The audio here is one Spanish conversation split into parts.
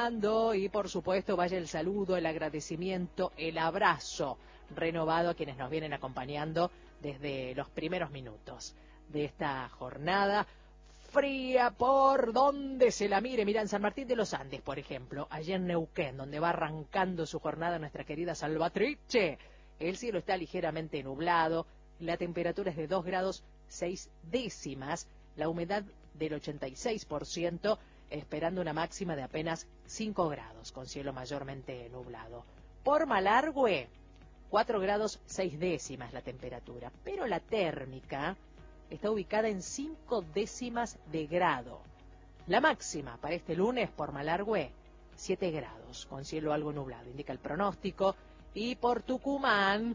sumando y por supuesto vaya el saludo, el agradecimiento, el abrazo renovado a quienes nos vienen acompañando desde los primeros minutos de esta jornada fría por donde se la mire. Mirá, en San Martín de los Andes, por ejemplo, allí en Neuquén, donde va arrancando su jornada nuestra querida Salvatrice, el cielo está ligeramente nublado, la temperatura es de 2 grados 6 décimas, la humedad del 86%, esperando una máxima de apenas 5 grados, con cielo mayormente nublado. Por Malargüe, 4 grados 6 décimas la temperatura, pero la térmica está ubicada en 5 décimas de grado. La máxima para este lunes por Malargüe, 7 grados, con cielo algo nublado, indica el pronóstico. Y por Tucumán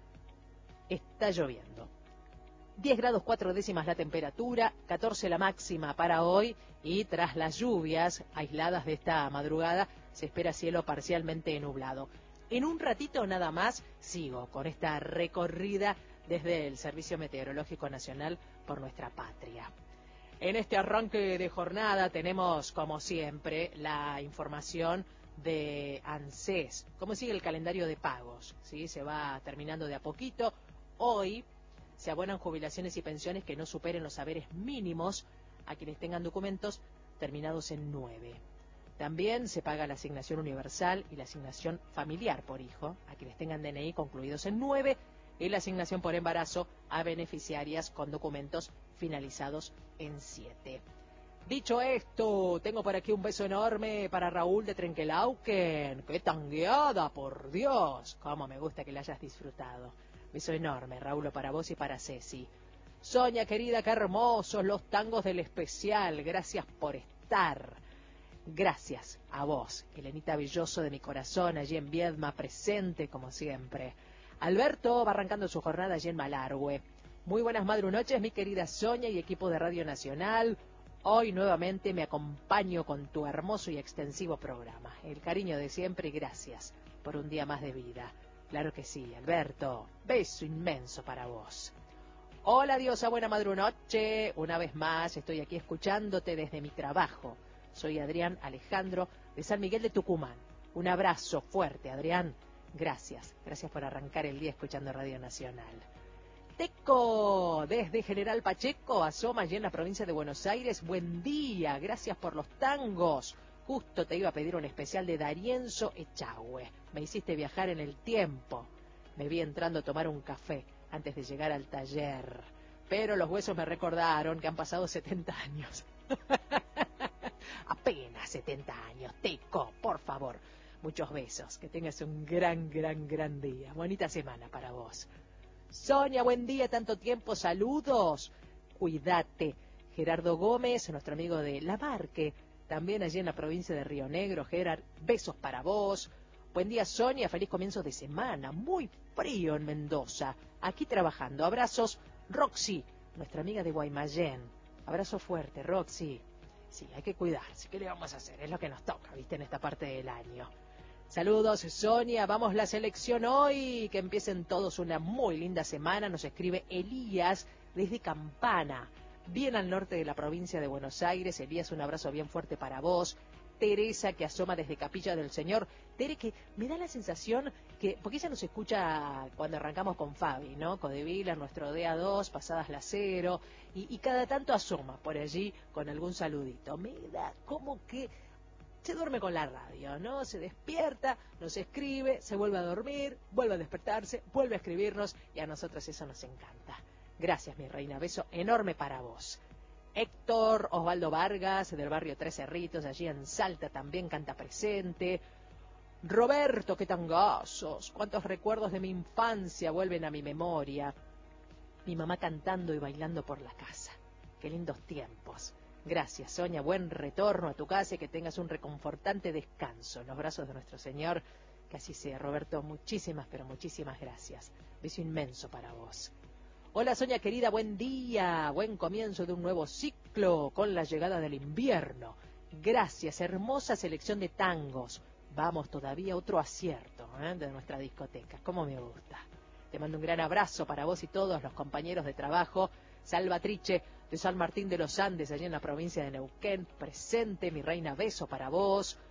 está lloviendo. 10 grados 4 décimas la temperatura, 14 la máxima para hoy, y tras las lluvias aisladas de esta madrugada se espera cielo parcialmente nublado. En un ratito nada más sigo con esta recorrida desde el Servicio Meteorológico Nacional por nuestra patria. En este arranque de jornada tenemos, como siempre, la información de ANSES. ¿Cómo sigue el calendario de pagos? ¿Sí? Se va terminando de a poquito. Hoy se abonan jubilaciones y pensiones que no superen los saberes mínimos a quienes tengan documentos terminados en 9. También se paga la asignación universal y la asignación familiar por hijo a quienes tengan DNI concluidos en 9 y la asignación por embarazo a beneficiarias con documentos finalizados en 7. Dicho esto, tengo por aquí un beso enorme para Raúl de Trenquelauquen. ¡Qué tangueada, por Dios! Cómo me gusta que la hayas disfrutado. Beso enorme, Raúl, para vos y para Ceci. Sonia, querida, qué hermosos los tangos del especial. Gracias por estar. Gracias a vos, Elenita Belloso de mi corazón, allí en Viedma, presente como siempre. Alberto va arrancando su jornada allí en Malargüe. Muy buenas madrunoches, mi querida Sonia y equipo de Radio Nacional. Hoy nuevamente me acompaño con tu hermoso y extensivo programa. El cariño de siempre y gracias por un día más de vida. Claro que sí, Alberto. Beso inmenso para vos. Hola, diosa, buena madrunoche. Una vez más estoy aquí escuchándote desde mi trabajo. Soy Adrián Alejandro de San Miguel de Tucumán. Un abrazo fuerte, Adrián. Gracias por arrancar el día escuchando Radio Nacional. Teco, desde General Pacheco, asoma allí en la provincia de Buenos Aires. Buen día, gracias por los tangos. Justo te iba a pedir un especial de Darienzo Echagüe. Me hiciste viajar en el tiempo. Me vi entrando a tomar un café antes de llegar al taller. Pero los huesos me recordaron que han pasado 70 años. Apenas 70 años, Teco, por favor. Muchos besos, que tengas un gran día. Bonita semana para vos. Sonia, buen día, tanto tiempo, saludos. Cuídate. Gerardo Gómez, nuestro amigo de La Marque, también allí en la provincia de Río Negro. Gerard, besos para vos. Buen día, Sonia, feliz comienzo de semana. Muy frío en Mendoza. Aquí trabajando. Abrazos, Roxy, nuestra amiga de Guaymallén. Abrazo fuerte, Roxy. Sí, hay que cuidarse. ¿Qué le vamos a hacer? Es lo que nos toca, ¿viste? En esta parte del año. Saludos, Sonia. Vamos la selección hoy. Que empiecen todos una muy linda semana. Nos escribe Elías desde Campana, bien al norte de la provincia de Buenos Aires. Elías, un abrazo bien fuerte para vos. Teresa, que asoma desde Capilla del Señor. Tere, que me da la sensación que, porque ella nos escucha cuando arrancamos con Fabi, ¿no? Codevila, nuestro DA2, pasadas las 0, y cada tanto asoma por allí con algún saludito. Me da como que se duerme con la radio, ¿no? Se despierta, nos escribe, se vuelve a dormir, vuelve a despertarse, vuelve a escribirnos, y a nosotros eso nos encanta. Gracias, mi reina. Beso enorme para vos. Héctor Osvaldo Vargas, del barrio Tres Cerritos, allí en Salta, también canta presente. Roberto, qué tangazos, cuántos recuerdos de mi infancia vuelven a mi memoria. Mi mamá cantando y bailando por la casa. Qué lindos tiempos. Gracias, Sonia, buen retorno a tu casa y que tengas un reconfortante descanso en los brazos de nuestro Señor. Que así sea, Roberto, muchísimas, pero muchísimas gracias. Beso inmenso para vos. Hola, Sonia querida, buen día, buen comienzo de un nuevo ciclo con la llegada del invierno. Gracias, hermosa selección de tangos. Vamos, todavía otro acierto de nuestra discoteca, como me gusta. Te mando un gran abrazo para vos y todos los compañeros de trabajo. Salvatrice de San Martín de los Andes, allí en la provincia de Neuquén, presente, mi reina, beso para vos.